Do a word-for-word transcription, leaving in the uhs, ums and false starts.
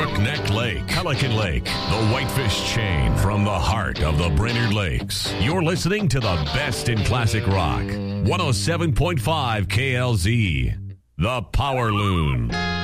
Crookneck Lake, Pelican Lake, the Whitefish Chain from the heart of the Brainerd Lakes. You're listening to the best in classic rock. one oh seven point five K L Z, The Power Loon.